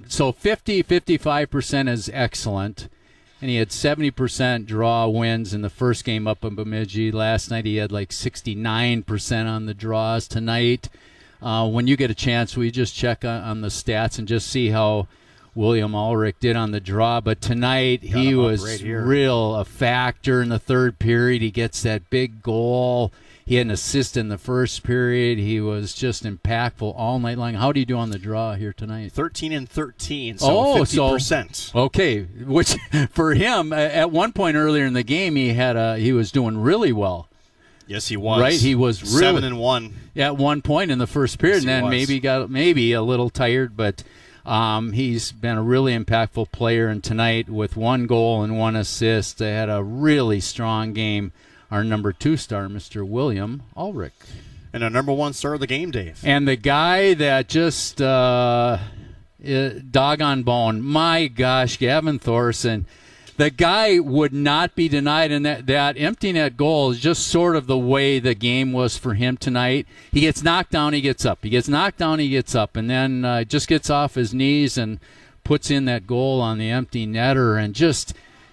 55% is excellent, and he had 70% draw wins in the first game up in Bemidji. Last night he had like 69% on the draws. Tonight, when you get a chance, we just check on the stats and just see how William Ulrich did on the draw, but tonight he was right real a factor in the third period. He gets that big goal. He had an assist in the first period. He was just impactful all night long. How do you do on the draw here tonight? 13-13, so 50%. Okay, which for him at one point earlier in the game he was doing really well. Yes, he was. Right, he was really 7-1 at one point in the first period, yes, and then got a little tired, but. He's been a really impactful player, and tonight with 1 goal and 1 assist, they had a really strong game. Our number 2 star, Mr. William Ulrich. And our number 1 star of the game, Dave. And the guy that just dog on bone, my gosh, Gavin Thorson. The guy would not be denied, and that empty net goal is just sort of the way the game was for him tonight. He gets knocked down, he gets up. He gets knocked down, he gets up, and then just gets off his knees and puts in that goal on the empty netter and just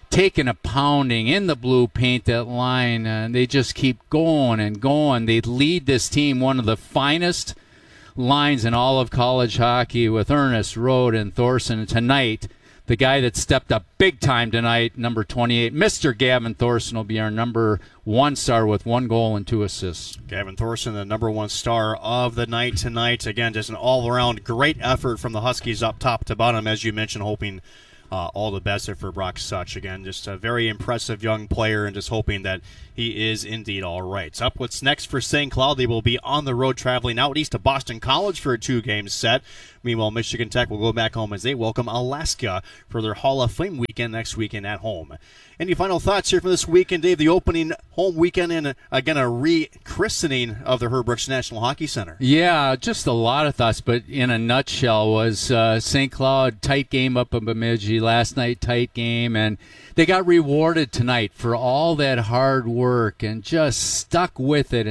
taking a pounding in the blue, paint that line, and they just keep going and going. They lead this team, one of the finest lines in all of college hockey, with Ernest, Rode, and Thorson. And tonight, the guy that stepped up big time tonight, number 28, Mr. Gavin Thorson, will be our number 1 star with 1 goal and 2 assists. Gavin Thorson, the number 1 star of the night tonight. Again, just an all-around great effort from the Huskies up top to bottom, as you mentioned, hoping all the best for Brock Such. Again, just a very impressive young player, and just hoping that he is indeed all right. Up what's next for St. Cloud. They will be on the road traveling out east to Boston College for a 2-game set. Meanwhile, Michigan Tech will go back home as they welcome Alaska for their Hall of Fame weekend next weekend at home. Any final thoughts here for this weekend, Dave? The opening home weekend and, again, a rechristening of the Herb Brooks National Hockey Center. Yeah, just a lot of thoughts, but in a nutshell was St. Cloud, tight game up in Bemidji last night, tight game, and they got rewarded tonight for all that hard work and just stuck with it.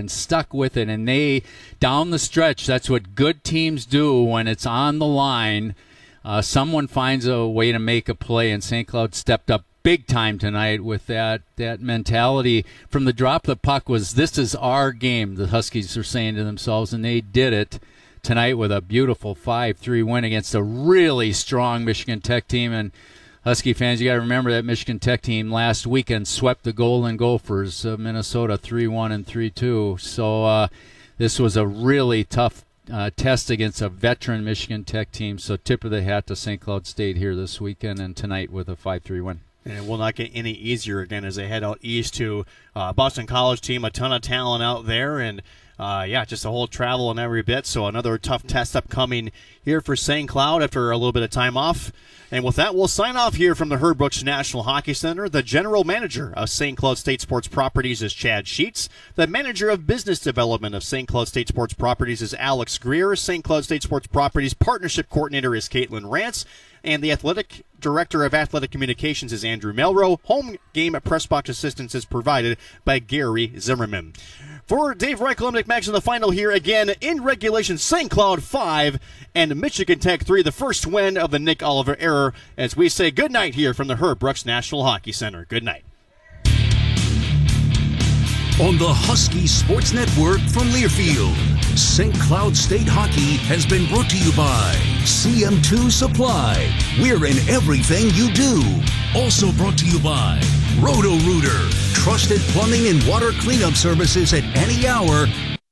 And they, down the stretch, that's what good teams do when it's on the line. Someone finds a way to make a play, and St. Cloud stepped up big time tonight with that mentality. From the drop of the puck was, this is our game, the Huskies are saying to themselves, and they did it tonight with a beautiful 5-3 win against a really strong Michigan Tech team. And Husky fans, you got to remember that Michigan Tech team last weekend swept the Golden Gophers of Minnesota 3-1 and 3-2. So this was a really tough test against a veteran Michigan Tech team. So tip of the hat to St. Cloud State here this weekend and tonight with a 5-3 win. And it will not get any easier again as they head out east to Boston College team. A ton of talent out there, and just a whole travel and every bit. So another tough test upcoming here for St. Cloud after a little bit of time off. And with that, we'll sign off here from the Herb Brooks National Hockey Center. The general manager of St. Cloud State Sports Properties is Chad Sheets. The manager of business development of St. Cloud State Sports Properties is Alex Greer. St. Cloud State Sports Properties partnership coordinator is Caitlin Rance. And the athletic director of athletic communications is Andrew Melro. Home game press box assistance is provided by Gary Zimmerman. For Dave Reichel, I'm Nick Max in the final here again in regulation. St. Cloud 5 and Michigan Tech 3, the first win of the Nick Oliver era, as we say good night here from the Herb Brooks National Hockey Center. Good night. On the Husky Sports Network from Learfield, St. Cloud State Hockey has been brought to you by CM2 Supply. We're in everything you do. Also brought to you by Roto-Rooter, trusted plumbing and water cleanup services at any hour.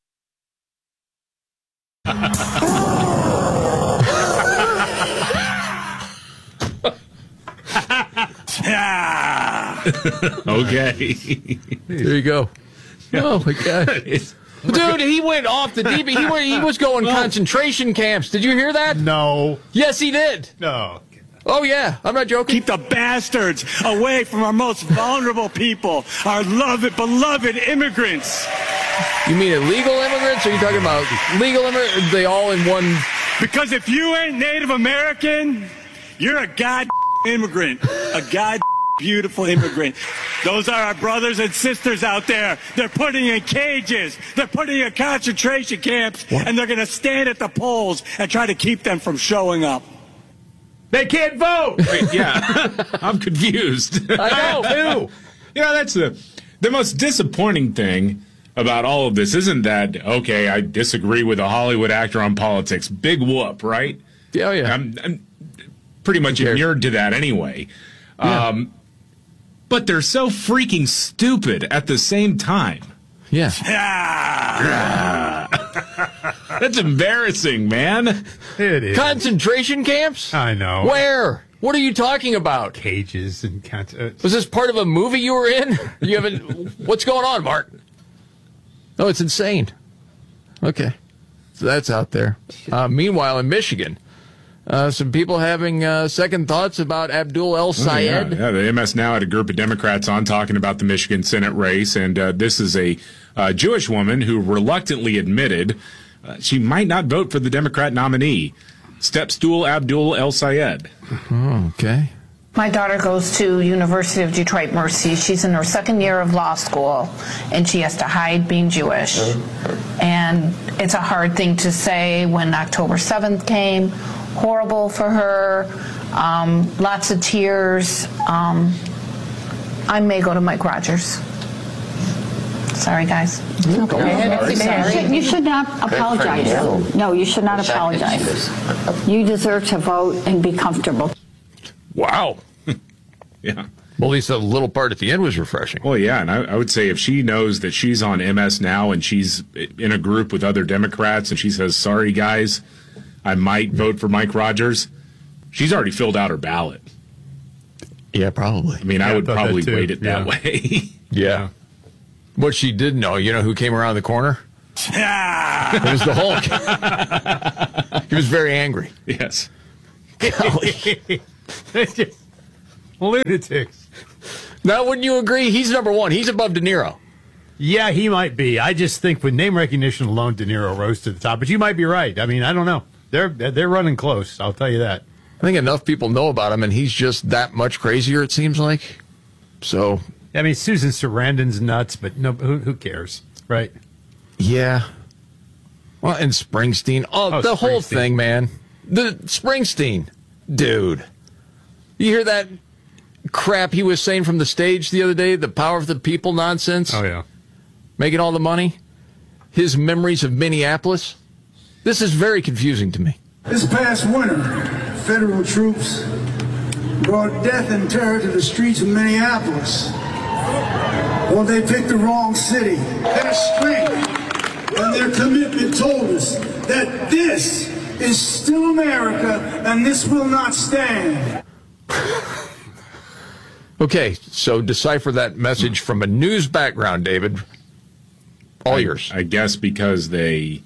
Okay. There you go. Oh, my God. Dude, he went off the deep. He was going concentration camps. Did you hear that? No. Yes, he did. No. Oh, yeah. I'm not joking. Keep the bastards away from our most vulnerable people, our beloved immigrants. You mean illegal immigrants? Or are you talking about legal immigrants? Are they all in one? Because if you ain't Native American, you're a immigrant. A beautiful immigrant. Those are our brothers and sisters out there. They're putting in cages. They're putting in concentration camps. What? And they're going to stand at the polls and try to keep them from showing up. They can't vote. Wait, yeah. I'm confused. I know, too. That's the most disappointing thing about all of this. Isn't that, okay, I disagree with a Hollywood actor on politics. Big whoop, right? Yeah, yeah. I'm pretty much inured to that anyway. Yeah. But they're so freaking stupid at the same time. Yeah. That's embarrassing, man. It is. Concentration camps? I know. Where? What are you talking about? Cages and Was this part of a movie you were in? You haven't. What's going on, Mark? Oh, it's insane. Okay. So that's out there. Meanwhile, in Michigan, some people having second thoughts about Abdul El Sayed. Yeah, the MS Now had a group of Democrats on talking about the Michigan Senate race, and this is a Jewish woman who reluctantly admitted she might not vote for the Democrat nominee, Stepstool Abdul El Sayed. Oh, okay. My daughter goes to University of Detroit Mercy. She's in her second year of law school, and she has to hide being Jewish. And it's a hard thing to say when October 7th came. Horrible for her. Lots of tears. I may go to Mike Rogers. Sorry, guys. You should not apologize. No, you should not apologize. You deserve to vote and be comfortable. Wow. Yeah. Well, at least the little part at the end was refreshing. Well, yeah, and I would say if she knows that she's on MS Now and she's in a group with other Democrats and she says, sorry, guys, I might vote for Mike Rogers, she's already filled out her ballot. Yeah, probably. I mean, I would probably weight it that way. Yeah. What she did know, you know who came around the corner? It was the Hulk. He was very angry. Yes. It's just lunatics. Now, wouldn't you agree? He's number one. He's above De Niro. Yeah, he might be. I just think with name recognition alone, De Niro rose to the top. But you might be right. I mean, I don't know. They're running close. I'll tell you that. I think enough people know about him, and he's just that much crazier, it seems like. So, I mean, Susan Sarandon's nuts, but no, who cares, right? Yeah. Well, and Springsteen. The whole thing, man. The Springsteen, dude. You hear that crap he was saying from the stage the other day? The power of the people nonsense? Oh, yeah. Making all the money? His memories of Minneapolis? This is very confusing to me. This past winter, federal troops brought death and terror to the streets of Minneapolis. Well, they picked the wrong city. Their strength and their commitment told us that this is still America and this will not stand. Okay, so decipher that message from a news background, David. All yours. I guess because they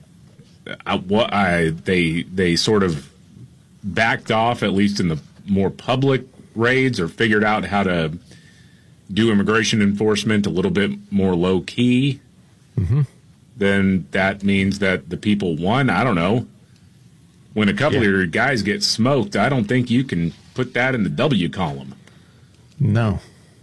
sort of backed off, at least in the more public raids, or figured out how to do immigration enforcement a little bit more low key. Mm-hmm. Then that means that the people won. I don't know. When a couple of your guys get smoked, I don't think you can put that in the W column. No.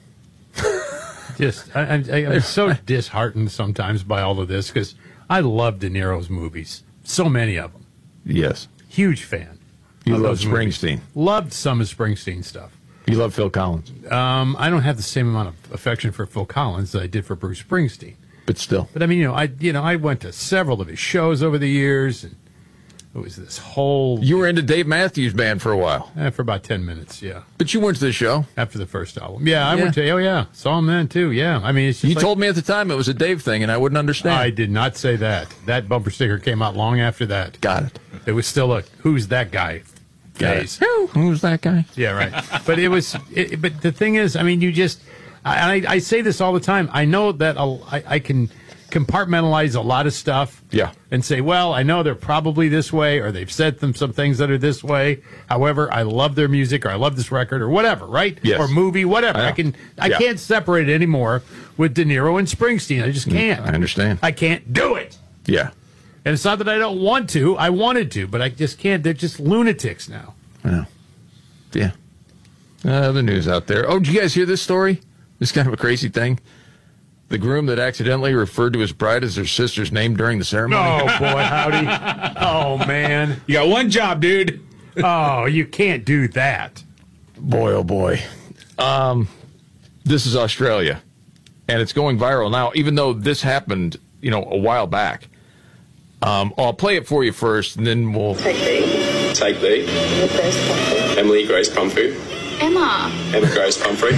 I'm so disheartened sometimes by all of this because I love De Niro's movies. So many of them. Yes. Huge fan. You love Springsteen. Movies. Loved some of Springsteen stuff. You love Phil Collins. I don't have the same amount of affection for Phil Collins that I did for Bruce Springsteen. But still. But I mean, I went to several of his shows over the years, and it was this whole. You were into Dave Matthews Band for a while. For about 10 minutes, yeah. But you went to the show after the first album. Yeah, I went to. Oh yeah, saw him then too. Yeah, I mean, it's just you told me at the time it was a Dave thing, and I wouldn't understand. I did not say that. That bumper sticker came out long after that. Got it. It was still a "Who's that guy?" phase. Who's that guy? Yeah, right. But it was. But the thing is, I mean, you just. I say this all the time. I know that I can compartmentalize a lot of stuff. Yeah. And say, well, I know they're probably this way, or they've said some things that are this way. However, I love their music, or I love this record, or whatever, right? Yes. Or movie, whatever. I can't separate it anymore with De Niro and Springsteen. I just can't. I understand. I can't do it. Yeah. And it's not that I don't want to. I wanted to, but I just can't. They're just lunatics now. I know. Yeah. Other news out there. Oh, did you guys hear this story? This is kind of a crazy thing. The groom that accidentally referred to his bride as their sister's name during the ceremony. Oh, boy, howdy. Oh, man. You got one job, dude. Oh, you can't do that. Boy, oh, boy. This is Australia, and it's going viral now, even though this happened, a while back. I'll play it for you first, and then we'll... Take B. Emily Grace Pumphrey. Emma Grace Pumphrey.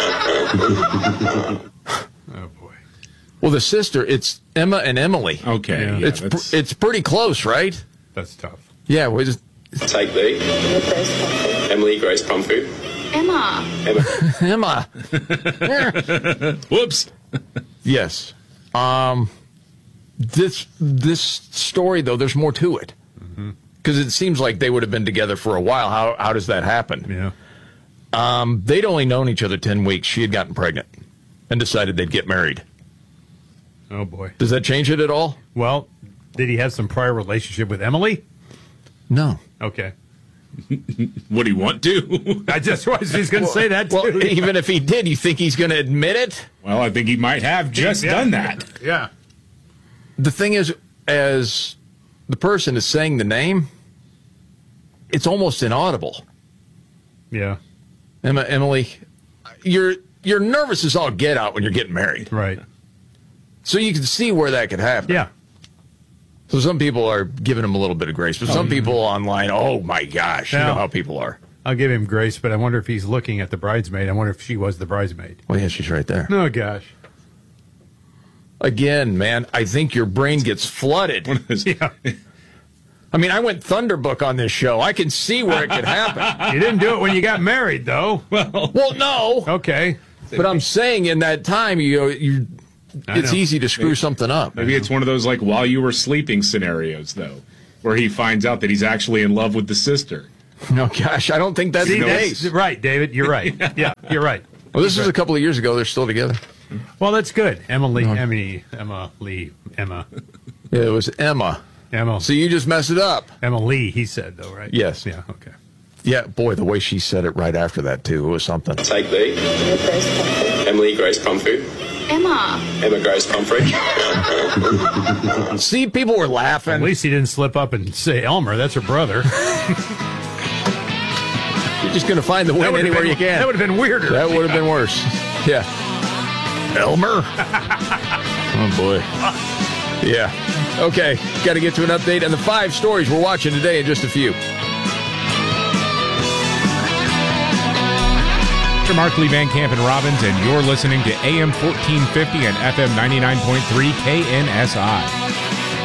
Oh, boy. Well, the sister, it's Emma and Emily. Okay. Yeah, it's pretty close, right? That's tough. Yeah. We just... Take B. Emily Grace Pumphrey. Emma. Emma. Whoops. Yes. This story, though, there's more to it. Because it seems like they would have been together for a while. How does that happen? Yeah. They'd only known each other 10 weeks. She had gotten pregnant and decided they'd get married. Oh, boy. Does that change it at all? Well, did he have some prior relationship with Emily? No. Okay. Would he want to? I just was just going to say that, too. Well, even if he did, you think he's going to admit it? Well, I think he might have just done that. Yeah. The thing is, as the person is saying the name, it's almost inaudible. Yeah. Emily, you're nervous as all get out when you're getting married. Right. So you can see where that could happen. Yeah. So some people are giving him a little bit of grace, but some people online, oh my gosh, you know how people are. I'll give him grace, but I wonder if he's looking at the bridesmaid. I wonder if she was the bridesmaid. Well, yeah, she's right there. Oh, gosh. Again, man, I think your brain gets flooded. Yeah. I mean, I went Thunderbook on this show. I can see where it could happen. You didn't do it when you got married, though. Well, no. Okay. But I'm saying in that time, it's easy to screw something up. Maybe it's one of those, like, while you were sleeping scenarios, though, where he finds out that he's actually in love with the sister. No, gosh, I don't think that's the case. Right, David, you're right. Yeah, you're right. Well, this was a couple of years ago. They're still together. Well, that's good. Emma. Yeah, it was Emma. So you just messed it up. Emma Lee, he said, though, right? Yes. Yeah, okay. Yeah, boy, the way she said it right after that, too, it was something. Take Lee. Emily Grace Pumphrey. Emma Grace Pumphrey. See, people were laughing. At least he didn't slip up and say Elmer. That's her brother. You're just going to find the win anywhere you can. That would have been weirder. That would have been worse. Yeah. Elmer. Oh, boy. Yeah. Okay. Got to get to an update on the 5 stories we're watching today in just a few. Mark Lee Van Camp and Robbins, and you're listening to AM 1450 and FM 99.3 KNSI.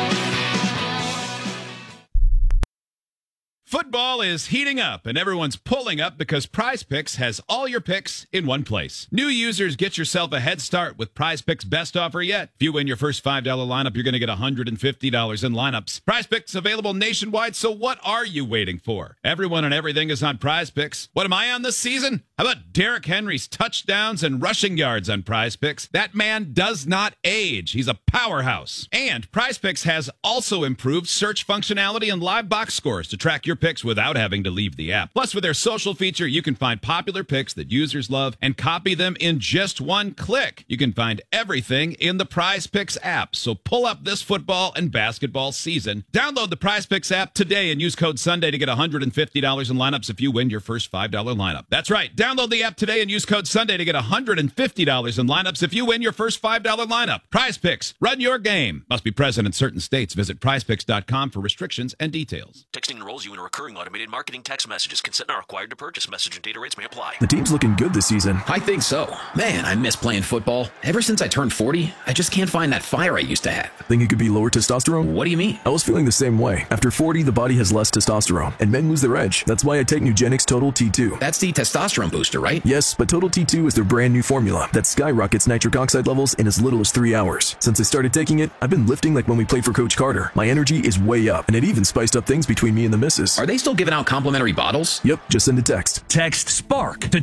Football is heating up, and everyone's pulling up because Prize Picks has all your picks in one place. New users, get yourself a head start with Prize Picks' best offer yet. If you win your first $5 lineup, you're going to get $150 in lineups. Prize Picks available nationwide, so what are you waiting for? Everyone and everything is on Prize Picks. What am I on this season? How about Derrick Henry's touchdowns and rushing yards on Prize Picks? That man does not age. He's a powerhouse. And Prize Picks has also improved search functionality and live box scores to track your picks without having to leave the app. Plus, with their social feature, you can find popular picks that users love and copy them in just one click. You can find everything in the Prize Picks app. So pull up this football and basketball season. Download the Prize Picks app today and use code Sunday to get $150 in lineups if you win your first $5 lineup. That's right. Download the app today and use code Sunday to get $150 in lineups if you win your first $5 lineup. Prize Picks. Run your game. Must be present in certain states. Visit prizepicks.com for restrictions and details. Texting enrolls you in a recurring automated marketing text messages. Consent not required to purchase. Message and data rates may apply. The team's looking good this season. I think so. Man, I miss playing football. Ever since I turned 40, I just can't find that fire I used to have. Think it could be lower testosterone? What do you mean? I was feeling the same way. After 40, the body has less testosterone, and men lose their edge. That's why I take Nugenix Total T2. That's the testosterone booster, right? Yes, but Total T2 is their brand new formula that skyrockets nitric oxide levels in as little as 3 hours. Since I started taking it, I've been lifting like when we played for Coach Carter. My energy is way up, and it even spiced up things between me and the missus. Are they still giving out complimentary bottles? Yep, just send a text. Text SPARK to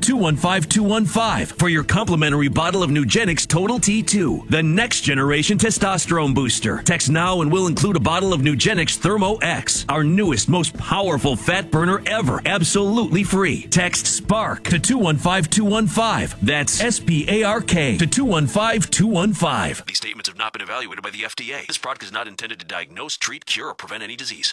215-215 for your complimentary bottle of Nugenix Total T2, the next generation testosterone booster. Text now and we'll include a bottle of Nugenix Thermo X, our newest, most powerful fat burner ever, absolutely free. Text SPARK to 215-215. That's SPARK to 215-215. These statements have not been evaluated by the FDA. This product is not intended to diagnose, treat, cure, or prevent any disease.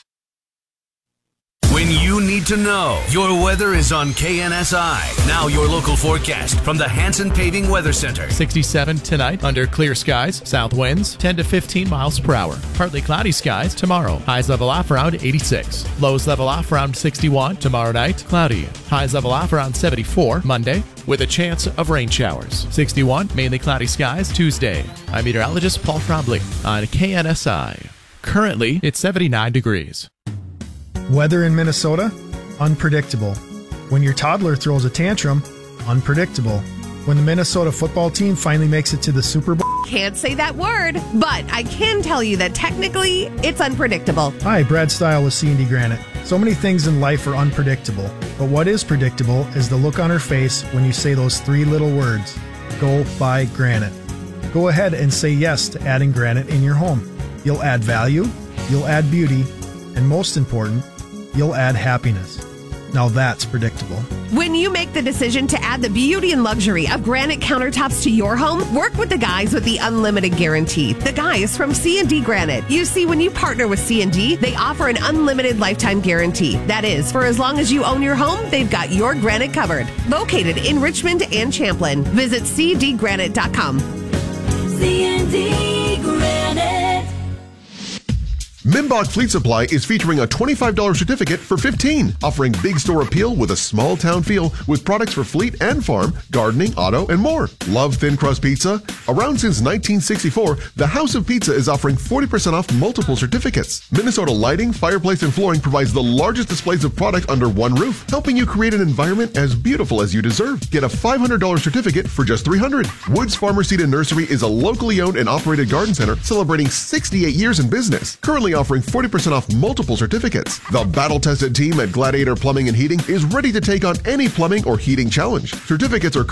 When you need to know, your weather is on KNSI. Now your local forecast from the Hanson Paving Weather Center. 67 tonight under clear skies. South winds 10 to 15 miles per hour. Partly cloudy skies tomorrow. Highs level off around 86. Lows level off around 61. Tomorrow night, cloudy. Highs level off around 74. Monday, with a chance of rain showers. 61, mainly cloudy skies Tuesday. I'm meteorologist Paul Trombley on KNSI. Currently, it's 79 degrees. Weather in Minnesota? Unpredictable. When your toddler throws a tantrum? Unpredictable. When the Minnesota football team finally makes it to the Super Bowl? Can't say that word, but I can tell you that technically it's unpredictable. Hi, Brad Stile with C&D Granite. So many things in life are unpredictable, but what is predictable is the look on her face when you say those 3 little words, go buy granite. Go ahead and say yes to adding granite in your home. You'll add value, you'll add beauty, and most important, you'll add happiness. Now that's predictable. When you make the decision to add the beauty and luxury of granite countertops to your home, work with the guys with the unlimited guarantee. The guys from C&D Granite. You see, when you partner with C&D, they offer an unlimited lifetime guarantee. That is, for as long as you own your home, they've got your granite covered. Located in Richmond and Champlin. Visit cdgranite.com. C&D Granite. Mimbach Fleet Supply is featuring a $25 certificate for $15, offering big store appeal with a small town feel with products for fleet and farm, gardening, auto, and more. Love thin crust pizza? Around since 1964, the House of Pizza is offering 40% off multiple certificates. Minnesota Lighting, Fireplace, and Flooring provides the largest displays of product under one roof, helping you create an environment as beautiful as you deserve. Get a $500 certificate for just $300. Woods Farmer Seed and Nursery is a locally owned and operated garden center celebrating 68 years in business. Currently offering 40% off multiple certificates. The battle-tested team at Gladiator Plumbing and Heating is ready to take on any plumbing or heating challenge. Certificates are